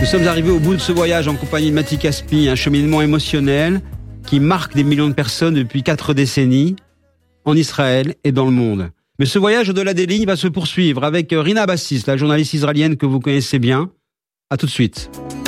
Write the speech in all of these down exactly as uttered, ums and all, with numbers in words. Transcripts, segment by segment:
Nous sommes arrivés au bout de ce voyage en compagnie de Matti Caspi, un cheminement émotionnel qui marque des millions de personnes depuis quatre décennies en Israël et dans le monde. Mais ce voyage au-delà des lignes va se poursuivre avec Rina Bassis, la journaliste israélienne que vous connaissez bien. À tout de suite.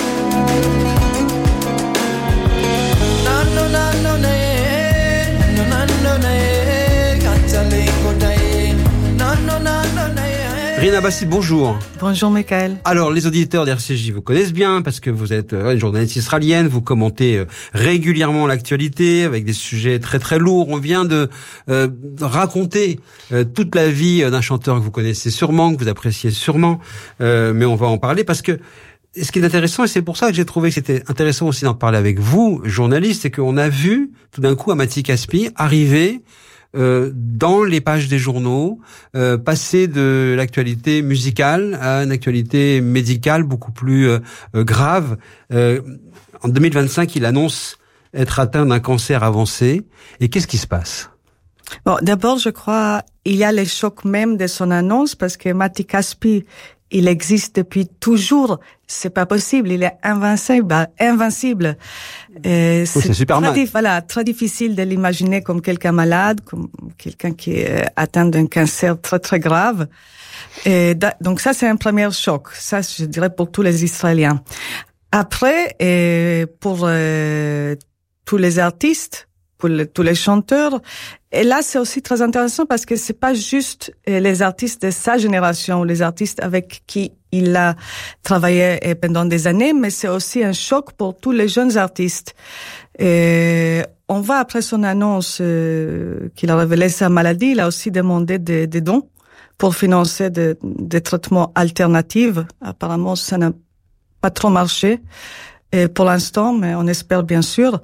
Rina Bassis, bonjour. Bonjour Michael. Alors, les auditeurs d'R C J vous connaissent bien parce que vous êtes une journaliste israélienne, vous commentez régulièrement l'actualité avec des sujets très très lourds. On vient de euh, raconter euh, toute la vie d'un chanteur que vous connaissez sûrement, que vous appréciez sûrement, euh, mais on va en parler parce que ce qui est intéressant, et c'est pour ça que j'ai trouvé que c'était intéressant aussi d'en parler avec vous, journaliste, c'est qu'on a vu tout d'un coup un Matti Caspi arriver Euh, dans les pages des journaux, euh, passer de l'actualité musicale à une actualité médicale beaucoup plus euh, euh, grave. Euh, en deux mille vingt-cinq, il annonce être atteint d'un cancer avancé. Et qu'est-ce qui se passe? Bon, d'abord, je crois, il y a le choc même de son annonce parce que Matti Caspi, il existe depuis toujours. C'est pas possible. Il est invincible, invincible. Euh, oh, c'est super mal. Voilà, très difficile de l'imaginer comme quelqu'un malade, comme quelqu'un qui est atteint d'un cancer très très grave. Et donc ça, c'est un premier choc. Ça, je dirais pour tous les Israéliens. Après, et pour euh, tous les artistes, pour le, tous les chanteurs. Et là, c'est aussi très intéressant parce que c'est pas juste les artistes de sa génération, les artistes avec qui il a travaillé pendant des années, mais c'est aussi un choc pour tous les jeunes artistes. Et on va, après son annonce euh, qu'il a révélé sa maladie, il a aussi demandé des, des dons pour financer des, des traitements alternatifs. Apparemment, ça n'a pas trop marché et pour l'instant, mais on espère bien sûr.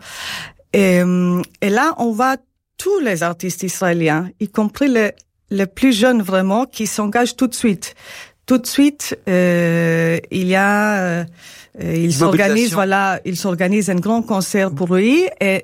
Et, et là, on voit tous les artistes israéliens, y compris les, les plus jeunes vraiment, qui s'engagent tout de suite. Tout de suite, euh, il y a, euh, il s'organise, voilà, il s'organise un grand concert pour lui. Et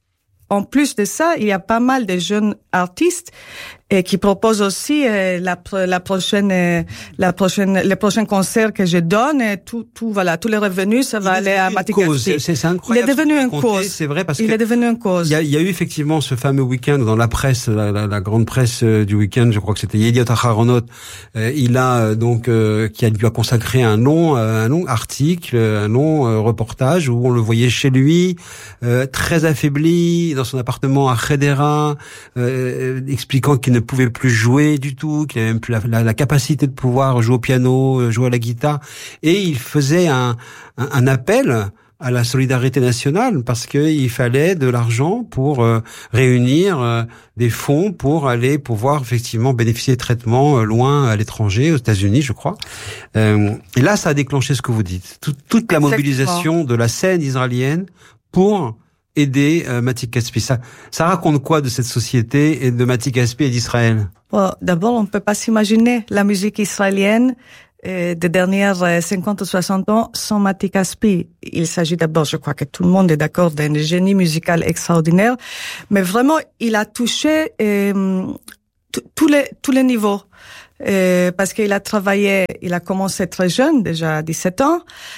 en plus de ça, il y a pas mal de jeunes artistes et qui proposent aussi euh, la, la prochaine, euh, la prochaine, le prochain concert que je donne. Et tout, tout, voilà, tous les revenus, ça va aller à Matti Caspi. C'est, c'est incroyable. Il est devenu une cause. C'est vrai parce il que est devenu une cause. Il y a, il y a eu effectivement ce fameux week-end dans la presse, la, la, la grande presse du week-end. Je crois que c'était Yediot Aharonot. Euh, il a euh, donc euh, qui a lui a consacré un long, euh, un long article, un long euh, reportage où on le voyait chez lui, euh, très affaibli dans son appartement à Hedera, euh, expliquant qu'il ne pouvait plus jouer du tout, qu'il avait même plus la, la, la capacité de pouvoir jouer au piano, jouer à la guitare, et il faisait un, un, un appel à la solidarité nationale parce que il fallait de l'argent pour euh, réunir euh, des fonds pour aller pouvoir effectivement bénéficier de traitements euh, loin à l'étranger, aux États-Unis, je crois. Euh, et là, ça a déclenché ce que vous dites, Tout, toute la mobilisation de la scène israélienne pour aider euh, Matti Caspi. Ça, ça raconte quoi de cette société et de Matti Caspi et d'Israël? Bon, d'abord, on ne peut pas s'imaginer la musique israélienne euh, des dernières cinquante ou soixante ans sans Matti Caspi. Il s'agit d'abord, je crois que tout le monde est d'accord, d'un génie musical extraordinaire, mais vraiment, il a touché euh, tous les tous les niveaux. Euh, parce qu'il a travaillé, il a commencé très jeune, déjà à dix-sept ans.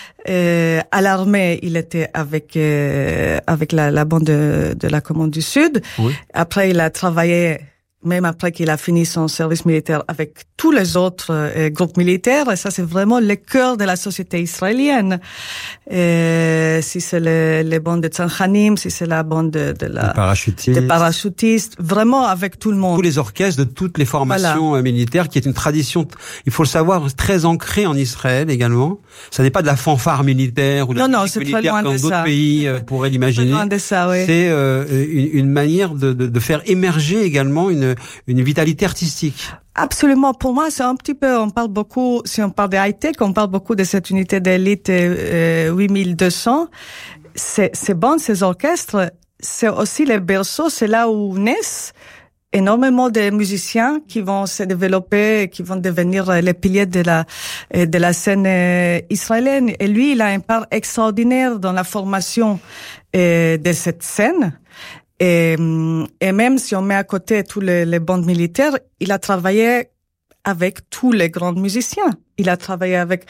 Euh, à l'armée, il était avec euh, avec la, la bande de, de la Commande du Sud. Oui. Après, il a travaillé, même après qu'il a fini son service militaire, avec tous les autres euh, groupes militaires. Et ça, c'est vraiment le cœur de la société israélienne. Euh, si c'est les, les bandes de Tzanchanim, si c'est la bande de, de la... Des parachutistes. Des parachutistes. Vraiment avec tout le monde. Tous les orchestres de toutes les formations voilà. militaires, qui est une tradition, il faut le savoir, très ancrée en Israël également. Ça n'est pas de la fanfare militaire ou de la non, musique non, militaire comme d'autres ça. pays euh, pourraient l'imaginer. C'est loin de ça, oui. C'est euh, une, une manière de, de, de faire émerger également une, une vitalité artistique. Absolument. Pour moi, c'est un petit peu, on parle beaucoup, si on parle de high-tech, on parle beaucoup de cette unité d'élite euh, huit mille deux cents. C'est, c'est bon, ces orchestres, c'est aussi les berceaux, c'est là où naissent énormément de musiciens qui vont se développer, qui vont devenir les piliers de la de la scène israélienne. Et lui, il a une part extraordinaire dans la formation euh, de cette scène. Et, et même si on met à côté tous les, les bandes militaires, il a travaillé avec tous les grands musiciens. Il a travaillé avec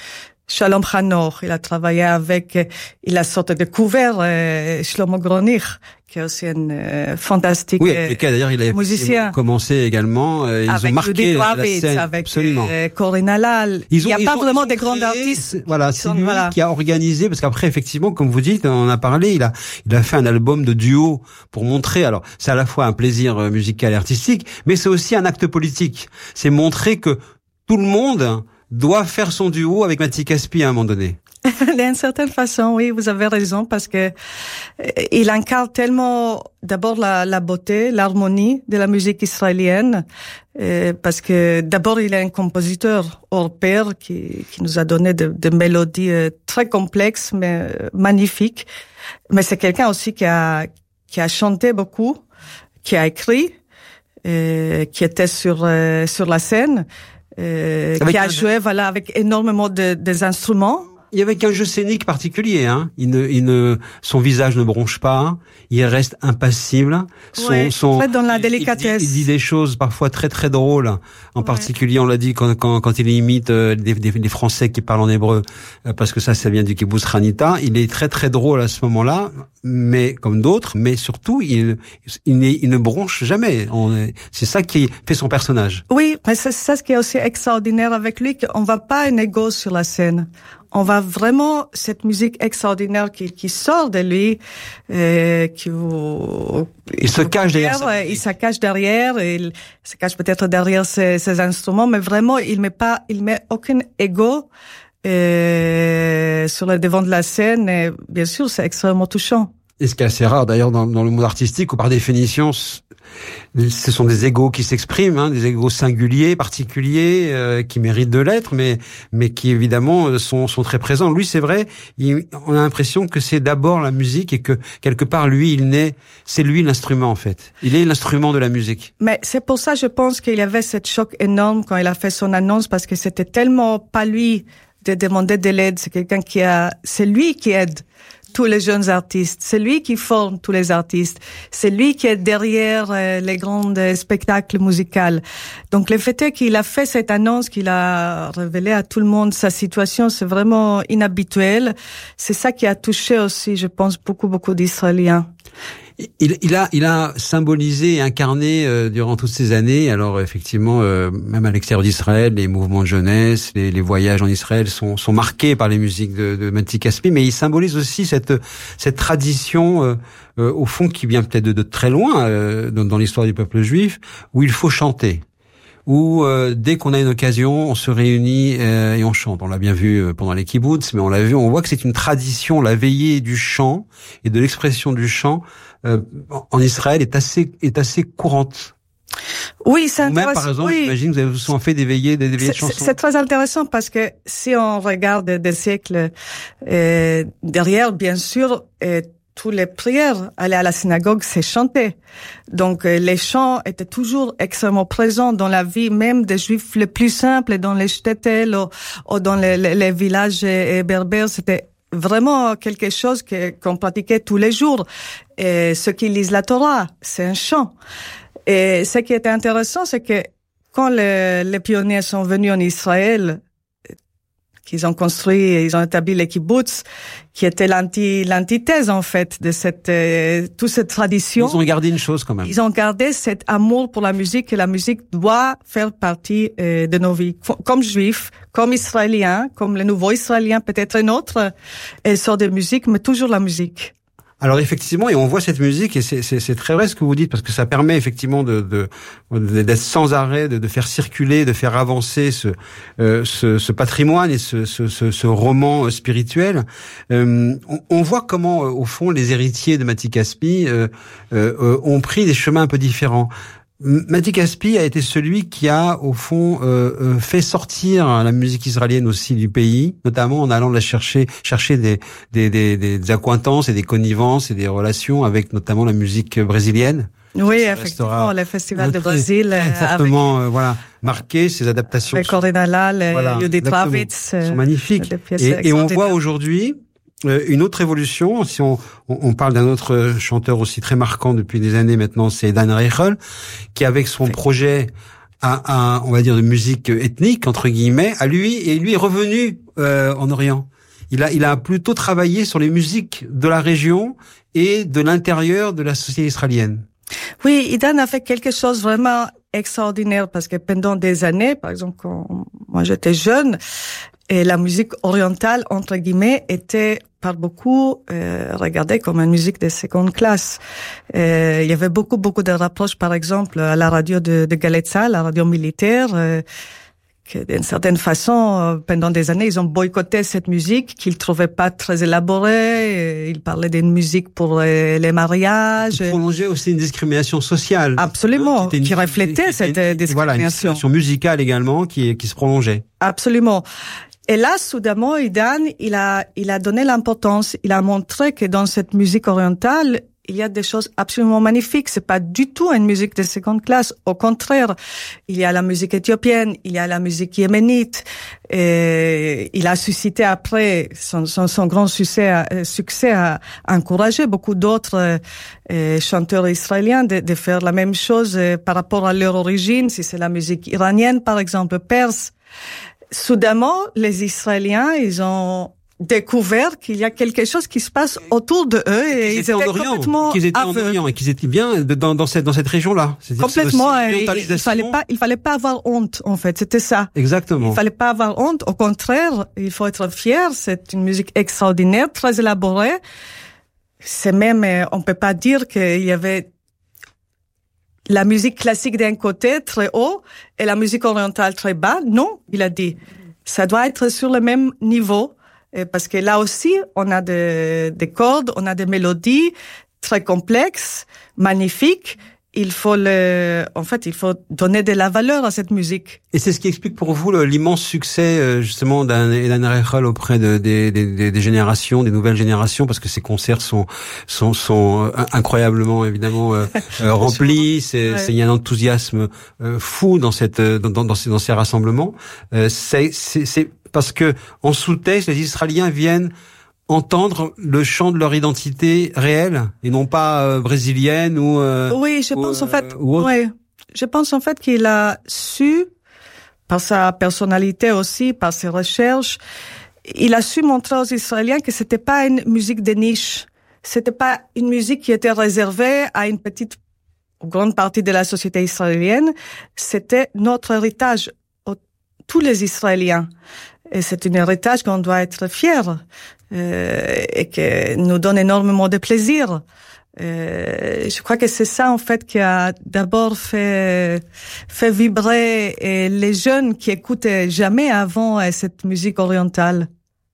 Shalom Chanor, il a travaillé avec, il a sorti de couvert euh, Shlomo Gronich, qui est aussi un euh, fantastique oui, avec lequel, d'ailleurs, il a musicien. commencé également. Euh, ils avec ont marqué la, la scène. Avec absolument. Euh, Corinne Halal. Ils ont, il n'y a pas ont, vraiment des grands artistes. Voilà, c'est lui voilà. qui a organisé, parce qu'après, effectivement, comme vous dites, on a parlé, il a, il a fait un album de duo pour montrer. Alors, c'est à la fois un plaisir musical et artistique, mais c'est aussi un acte politique. C'est montrer que tout le monde doit faire son duo avec Matti Caspi à un moment donné. D'une certaine façon, oui, vous avez raison, parce que il incarne tellement d'abord la, la beauté, l'harmonie de la musique israélienne, euh, parce que d'abord il est un compositeur hors pair qui, qui nous a donné des de mélodies très complexes mais magnifiques. Mais c'est quelqu'un aussi qui a qui a chanté beaucoup, qui a écrit, euh, qui était sur euh, sur la scène. Euh, qui a joué, voilà, avec énormément de, des instruments. Il y avait qu'un jeu scénique particulier, hein. Il ne, il ne, son visage ne bronche pas. Il reste impassible. Son, ouais, son, très dans la délicatesse. Il, il, dit, il dit des choses parfois très très drôles. En ouais. particulier, on l'a dit quand, quand, quand il imite euh, des, des, des Français qui parlent en hébreu, euh, parce que ça, ça vient du kibbutz Hanita. Il est très très drôle à ce moment-là, mais comme d'autres, mais surtout, il, il, il ne bronche jamais. On est, c'est ça qui fait son personnage. Oui, mais c'est ça ce qui est aussi extraordinaire avec lui, qu'on va pas un égo sur la scène. On va vraiment, cette musique extraordinaire qui, qui sort de lui, euh, qui vous... Il se cache derrière ça. Il se cache derrière, il se cache peut-être derrière ses, ses instruments, mais vraiment, il met pas, il met aucun ego, euh, sur le devant de la scène, et bien sûr, c'est extrêmement touchant. Et ce qui est assez rare d'ailleurs dans, dans le monde artistique, où par définition, ce sont des égos qui s'expriment, hein, des égos singuliers, particuliers, euh, qui méritent de l'être, mais mais qui évidemment sont sont très présents. Lui, c'est vrai, il, on a l'impression que c'est d'abord la musique et que quelque part lui, il naît, c'est lui l'instrument en fait. Il est l'instrument de la musique. Mais c'est pour ça, je pense qu'il y avait cette choc énorme quand il a fait son annonce, parce que c'était tellement pas lui de demander de l'aide, c'est quelqu'un qui a, c'est lui qui aide tous les jeunes artistes. C'est lui qui forme tous les artistes. C'est lui qui est derrière euh, les grands euh, spectacles musicaux. Donc le fait est qu'il a fait cette annonce, qu'il a révélé à tout le monde sa situation, c'est vraiment inhabituel. C'est ça qui a touché aussi, je pense, beaucoup, beaucoup d'Israéliens. Il, il a, il a symbolisé et incarné euh, durant toutes ces années. Alors effectivement, euh, même à l'extérieur d'Israël, les mouvements de jeunesse, les, les voyages en Israël sont, sont marqués par les musiques de, de Matti Caspi, mais il symbolise aussi cette, cette tradition, euh, euh, au fond, qui vient peut-être de, de très loin euh, dans, dans l'histoire du peuple juif, où il faut chanter. Où euh, dès qu'on a une occasion, on se réunit euh, et on chante. On l'a bien vu euh, pendant les kibbutz, mais on l'a vu, on voit que c'est une tradition, la veillée du chant et de l'expression du chant euh, en Israël est assez est assez courante. Oui, c'est intéressant. Même, par exemple, oui. j'imagine que vous avez souvent fait des veillées, des, des veillées de chansons. C'est très intéressant parce que si on regarde des siècles euh, derrière, bien sûr, euh, tous les prières, aller à la synagogue, c'est chanter. Donc, euh, les chants étaient toujours extrêmement présents dans la vie, même des juifs les plus simples, dans les shtetl ou, ou dans les, les, les villages euh, berbères. C'était vraiment quelque chose que, qu'on pratiquait tous les jours. Et ceux qui lisent la Torah, c'est un chant. Et ce qui était intéressant, c'est que quand les, les pionniers sont venus en Israël, qu'ils ont construit, ils ont établi les kibbutz, qui était l'anti, l'antithèse, en fait, de cette, euh, toute cette tradition. Ils ont gardé une chose, quand même. Ils ont gardé cet amour pour la musique, que la musique doit faire partie euh, de nos vies. Comme juifs, comme israéliens, comme les nouveaux israéliens, peut-être une autre euh, sorte de musique, mais toujours la musique. Alors effectivement, et on voit cette musique, et c'est, c'est, c'est très vrai ce que vous dites, parce que ça permet effectivement de, de, d'être sans arrêt, de, de faire circuler, de faire avancer ce, euh, ce, ce patrimoine et ce, ce, ce, ce roman spirituel. Euh, on, on voit comment, au fond, les héritiers de Matti Caspi euh, euh, ont pris des chemins un peu différents. Matti Caspi a été celui qui a, au fond, euh, fait sortir la musique israélienne aussi du pays, notamment en allant la chercher, chercher des, des, des, des accointances et des connivences et des relations avec notamment la musique brésilienne. Oui, effectivement, le Festival de Brésil. Très fortement, avec, euh, voilà, marqué, ces adaptations. Avec Corinne Halal, voilà, Judith Ravitz. Sont magnifiques. Et, et on voit aujourd'hui une autre évolution. Si on, on parle d'un autre chanteur aussi très marquant depuis des années maintenant, c'est Dan Reichel, qui avec son projet à, à on va dire de musique ethnique entre guillemets à lui et lui est revenu euh, en Orient. Il a il a plutôt travaillé sur les musiques de la région et de l'intérieur de la société israélienne. Oui, Idan a fait quelque chose vraiment extraordinaire parce que pendant des années, par exemple quand moi j'étais jeune, et la musique orientale entre guillemets était par beaucoup euh, regardée comme une musique de seconde classe. Euh, il y avait beaucoup beaucoup de rapproches, par exemple à la radio de, de Galetza, la radio militaire. Euh, que d'une certaine façon, pendant des années, ils ont boycotté cette musique qu'ils trouvaient pas très élaborée. Ils parlaient d'une musique pour les mariages. Ils prolongeaient aussi une discrimination sociale. Absolument, une, qui reflétait cette discrimination. Voilà, une discrimination musicale également qui, qui se prolongeait. Absolument. Et là, soudainement, Idan, il a, il a donné l'importance. Il a montré que dans cette musique orientale, il y a des choses absolument magnifiques. C'est pas du tout une musique de seconde classe. Au contraire, il y a la musique éthiopienne, il y a la musique yéménite. Et il a suscité après son, son, son grand succès, a, succès a encouragé beaucoup d'autres euh, chanteurs israéliens de, de faire la même chose euh, par rapport à leur origine. Si c'est la musique iranienne, par exemple, perse. Soudainement, les Israéliens, ils ont découvert qu'il y a quelque chose qui se passe autour de eux et ils, ils étaient en Orient, complètement qu'ils étaient aveugles. en Orient et qu'ils étaient bien dans, dans cette dans cette région-là. Complètement. Il, il fallait pas il fallait pas avoir honte en fait. C'était ça. Exactement. Il fallait pas avoir honte. Au contraire, il faut être fier. C'est une musique extraordinaire, très élaborée. C'est même on peut pas dire qu'il y avait la musique classique d'un côté très haut et la musique orientale très bas. Non, il a dit ça doit être sur le même niveau. Parce que là aussi, on a des, des cordes, on a des mélodies très complexes, magnifiques. Il faut le, en fait, il faut donner de la valeur à cette musique. Et c'est ce qui explique pour vous l'immense succès, justement, d'Idan Reichel auprès de, des, des, des générations, des nouvelles générations, parce que ces concerts sont, sont, sont incroyablement, évidemment, euh, remplis. C'est, ouais. c'est, il y a un enthousiasme euh, fou dans cette, dans, dans, dans, ces, dans ces rassemblements. Euh, c'est, c'est, c'est parce que, en sous-texte, les Israéliens viennent entendre le chant de leur identité réelle et non pas euh, brésilienne ou euh, oui je ou, pense en fait euh, ouais je pense en fait qu'il a su par sa personnalité aussi par ses recherches il a su montrer aux Israéliens que c'était pas une musique de niche, c'était pas une musique qui était réservée à une petite ou grande partie de la société israélienne, c'était notre héritage, tous les Israéliens. Et c'est un héritage qu'on doit être fier euh, et qui nous donne énormément de plaisir. Euh, je crois que c'est ça en fait qui a d'abord fait fait vibrer et les jeunes qui écoutaient jamais avant cette musique orientale.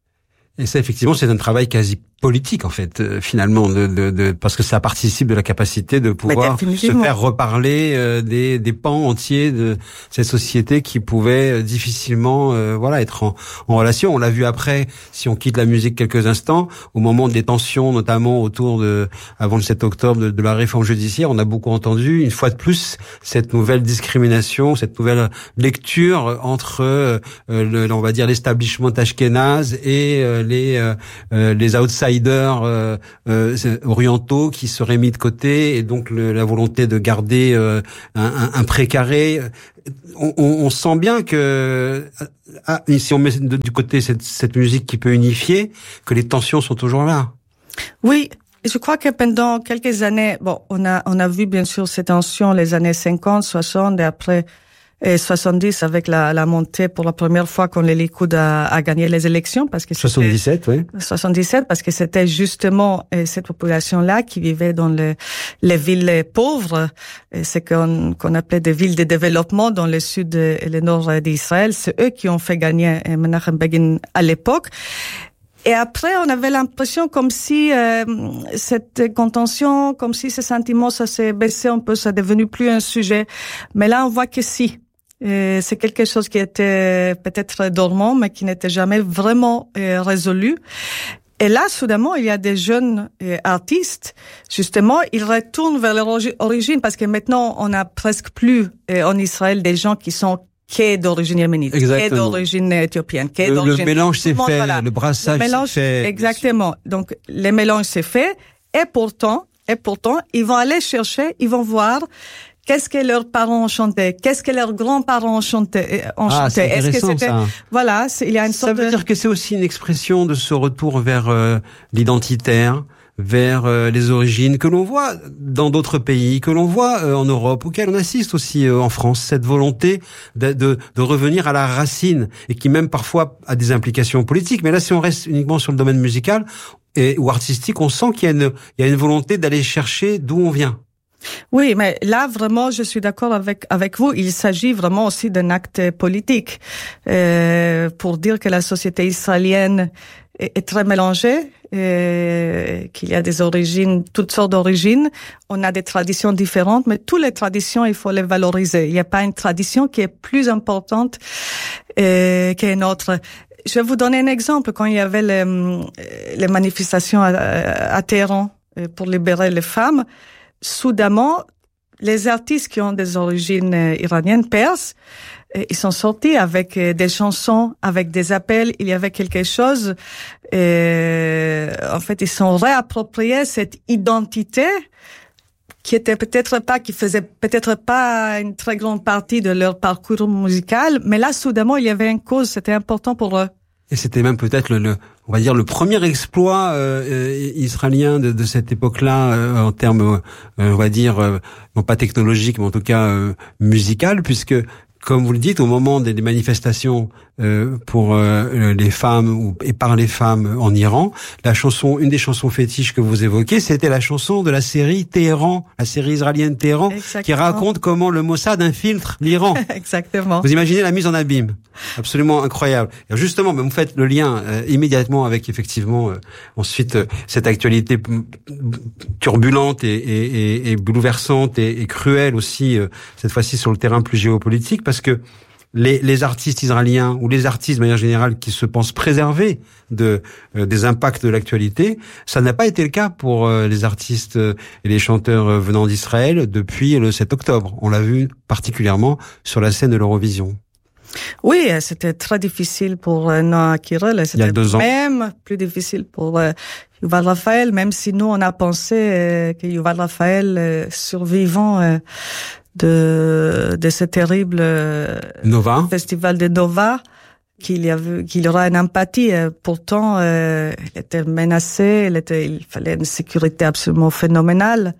Et ça, effectivement, c'est un travail quasi politique, en fait, euh, finalement, de, de, de, parce que ça participe de la capacité de pouvoir se faire reparler euh, des, des pans entiers de cette société qui pouvaient euh, difficilement, euh, voilà, être en, en relation. On l'a vu après, si on quitte la musique quelques instants, au moment des tensions, notamment autour de, avant le sept octobre, de, de la réforme judiciaire, on a beaucoup entendu, une fois de plus, cette nouvelle discrimination, cette nouvelle lecture entre, euh, le, on va dire, l'establishment ashkénaze et euh, les, euh, les outsiders Euh, euh, orientaux qui seraient mis de côté et donc le, la volonté de garder euh, un, un, un précaré. On, on, on sent bien que ah, si on met de, du côté cette, cette musique qui peut unifier, que les tensions sont toujours là. Oui. Je crois que pendant quelques années, bon, on a on a vu bien sûr ces tensions les années cinquante, soixante et après et soixante-dix avec la, la montée pour la première fois quand le Likoud a, a gagné les élections parce que soixante-dix-sept, oui. soixante-dix-sept parce que c'était justement cette population-là qui vivait dans le, les villes pauvres, ce qu'on, qu'on appelait des villes de développement dans le sud et le nord d'Israël. C'est eux qui ont fait gagner Menachem Begin à l'époque. Et après, on avait l'impression comme si euh, cette contention, comme si ce sentiment, ça s'est baissé un peu, ça est devenu plus un sujet. Mais là, on voit que si. Et c'est quelque chose qui était peut-être dormant, mais qui n'était jamais vraiment euh, résolu. Et là, soudainement, il y a des jeunes euh, artistes, justement, ils retournent vers leur origine, parce que maintenant, on a presque plus euh, en Israël des gens qui sont qu'est d'origine yéménite, qu'est d'origine éthiopienne, qu'est le, d'origine... Le mélange s'est fait, voilà. Le brassage le mélange, s'est fait. Exactement. Donc, le mélange s'est fait, et pourtant, et pourtant, ils vont aller chercher, ils vont voir qu'est-ce que leurs parents chantaient, qu'est-ce que leurs grands-parents chantaient, ont ah, chanté. C'est Est-ce que c'était, ça. voilà, c'est, il y a une ça sorte veut de... dire que c'est aussi une expression de ce retour vers euh, l'identitaire, vers euh, les origines que l'on voit dans d'autres pays, que l'on voit euh, en Europe, auquel on assiste aussi euh, en France, cette volonté de, de, de revenir à la racine et qui même parfois a des implications politiques. Mais là, si on reste uniquement sur le domaine musical et ou artistique, on sent qu'il y a une, il y a une volonté d'aller chercher d'où on vient. Oui, mais là, vraiment, je suis d'accord avec avec vous. Il s'agit vraiment aussi d'un acte politique euh, pour dire que la société israélienne est, est très mélangée, euh, qu'il y a des origines, toutes sortes d'origines. On a des traditions différentes, mais toutes les traditions, il faut les valoriser. Il n'y a pas une tradition qui est plus importante euh, qu'une autre. Je vais vous donner un exemple. Quand il y avait les, les manifestations à, à Téhéran pour libérer les femmes, soudainement, les artistes qui ont des origines iraniennes, perses, ils sont sortis avec des chansons, avec des appels. Il y avait quelque chose. Et en fait, ils sont réappropriés cette identité qui était peut-être pas, qui faisait peut-être pas une très grande partie de leur parcours musical, mais là, soudainement, il y avait une cause. C'était important pour eux. Et c'était même peut-être le, le, on va dire le premier exploit euh, israélien de, de cette époque-là euh, en termes, euh, on va dire, euh, non pas technologiques, mais en tout cas euh, musical, puisque comme vous le dites, au moment des, des manifestations euh, pour euh, les femmes ou, et par les femmes en Iran, la chanson, une des chansons fétiches que vous évoquez, c'était la chanson de la série Téhéran, la série israélienne Téhéran, Exactement. Qui raconte comment le Mossad infiltre l'Iran. Exactement. Vous imaginez la mise en abîme, absolument incroyable. Et justement, vous faites le lien euh, immédiatement avec effectivement euh, ensuite euh, cette actualité turbulente et, et, et, et bouleversante et, et cruelle aussi euh, cette fois-ci sur le terrain plus géopolitique. Parce que les, les artistes israéliens ou les artistes de manière générale qui se pensent préservés de euh, des impacts de l'actualité, ça n'a pas été le cas pour euh, les artistes euh, et les chanteurs euh, venant d'Israël depuis le sept octobre. On l'a vu particulièrement sur la scène de l'Eurovision. Oui, c'était très difficile pour euh, Noa Kirel. C'était Il y a deux ans. Même plus difficile pour euh, Yuval Raphaël, même si nous on a pensé euh, que Yuval Raphaël, euh, survivant euh, de de ce terrible euh, Nova. festival de Nova, qu'il y avait, qu'il y aura une empathie. Pourtant, euh, il était menacé, il était, il fallait une sécurité absolument phénoménale.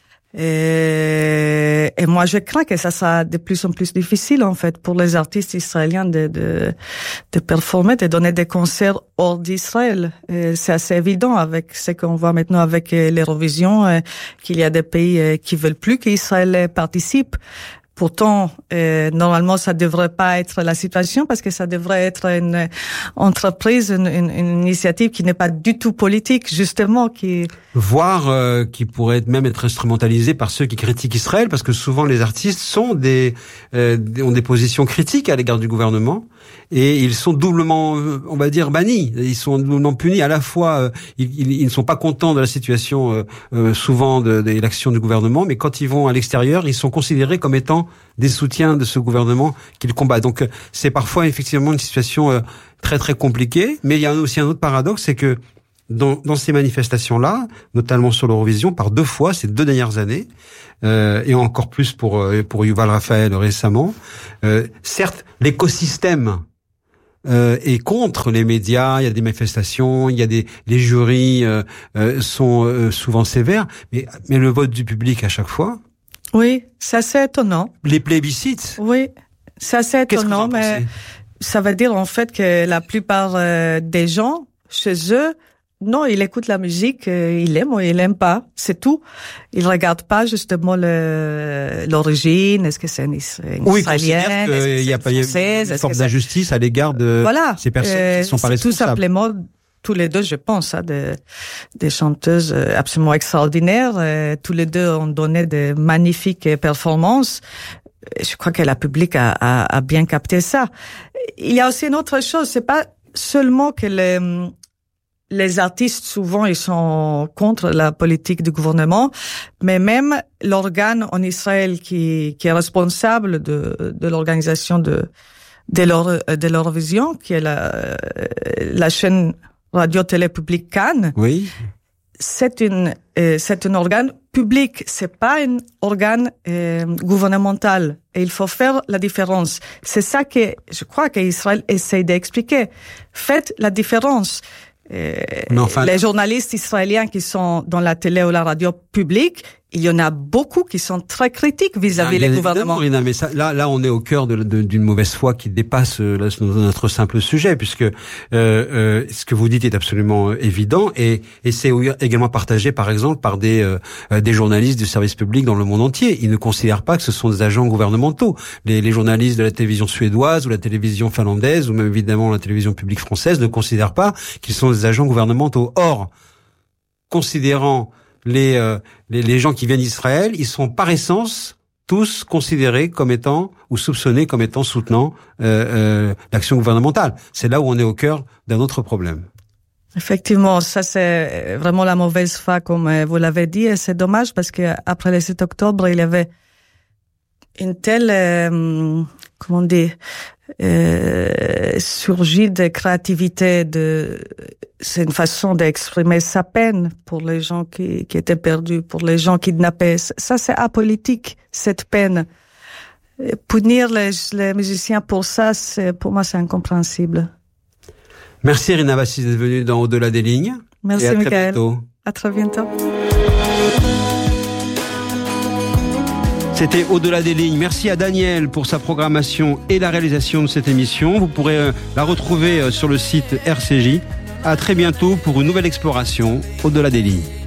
Et, et moi, je crains que ça sera de plus en plus difficile, en fait, pour les artistes israéliens de, de, de performer, de donner des concerts hors d'Israël. Et c'est assez évident avec ce qu'on voit maintenant avec l'Eurovision, qu'il y a des pays qui veulent plus qu'Israël participe. Pourtant, euh, normalement, ça devrait pas être la situation parce que ça devrait être une entreprise, une, une, une initiative qui n'est pas du tout politique, justement, qui voire euh, qui pourrait même être instrumentalisée par ceux qui critiquent Israël, parce que souvent les artistes sont des, euh, ont des positions critiques à l'égard du gouvernement et ils sont doublement, on va dire, bannis. Ils sont doublement punis. À la fois, euh, ils, ils, ils ne sont pas contents de la situation, euh, euh, souvent de, de l'action du gouvernement, mais quand ils vont à l'extérieur, ils sont considérés comme étant des soutiens de ce gouvernement qu'ils combattent. Donc euh, c'est parfois effectivement une situation euh, très très compliquée, mais il y a aussi un autre paradoxe, c'est que dans, dans ces manifestations-là, notamment sur l'Eurovision, par deux fois ces deux dernières années, euh, et encore plus pour euh, pour Yuval Raphaël récemment, euh, certes l'écosystème euh, est contre les médias, il y a des manifestations, il y a des les jurys euh, euh, sont euh, souvent sévères, mais mais le vote du public à chaque fois. Oui, ça c'est étonnant. Les plébiscites. Oui, ça c'est étonnant, mais pensez? Ça veut dire en fait que la plupart euh, des gens chez eux, non, ils écoutent la musique, euh, ils aiment ou ils l'aiment pas, c'est tout. Ils regardent pas justement le, l'origine, est-ce que c'est une, une oui, israélienne, est-ce qu'il y a pas une forme d'injustice à l'égard de voilà, ces personnes euh, qui sont pas responsables. Tout simplement. Tous les deux, je pense, hein, des, des chanteuses absolument extraordinaires. Euh, tous les deux ont donné de magnifiques performances. Je crois que la public a, a, a bien capté ça. Il y a aussi une autre chose, c'est pas seulement que les, les artistes, souvent, ils sont contre la politique du gouvernement, mais même l'organe en Israël qui, qui est responsable de, de l'organisation de, de, l'Euro, de l'Eurovision, qui est la, la chaîne Radio-Télé publique Cannes. Oui. c'est une euh, c'est un organe public, c'est pas un organe euh, gouvernemental. Et il faut faire la différence. C'est ça que je crois qu'Israël essaie d'expliquer. Faites la différence. Euh, enfin... Les journalistes israéliens qui sont dans la télé ou la radio publique, il y en a beaucoup qui sont très critiques vis-à-vis des gouvernements. Rina, mais ça, là, là, on est au cœur de, de, d'une mauvaise foi qui dépasse euh, là, notre simple sujet, puisque euh, euh, ce que vous dites est absolument euh, évident, et, et c'est également partagé, par exemple, par des euh, des journalistes du service public dans le monde entier. Ils ne considèrent pas que ce sont des agents gouvernementaux. Les, les journalistes de la télévision suédoise ou la télévision finlandaise ou même évidemment la télévision publique française ne considèrent pas qu'ils sont des agents gouvernementaux. Or, considérant Les, euh, les les gens qui viennent d'Israël, ils sont par essence tous considérés comme étant ou soupçonnés comme étant soutenant euh, euh, l'action gouvernementale. C'est là où on est au cœur d'un autre problème. Effectivement, ça c'est vraiment la mauvaise foi, comme vous l'avez dit, et c'est dommage parce que après le sept octobre, il y avait une telle, euh, comment dire, euh, surgit de créativité, de, c'est une façon d'exprimer sa peine pour les gens qui, qui étaient perdus, pour les gens kidnappés. Ça, c'est apolitique, cette peine. Punir les, les musiciens pour ça, c'est, pour moi, c'est incompréhensible. Merci Rina Bassis d'être venue dans Au-delà des lignes. Merci, et à Michael. Très bientôt. À très bientôt. C'était Au-delà des lignes. Merci à Daniel pour sa programmation et la réalisation de cette émission. Vous pourrez la retrouver sur le site R C J. À très bientôt pour une nouvelle exploration Au-delà des lignes.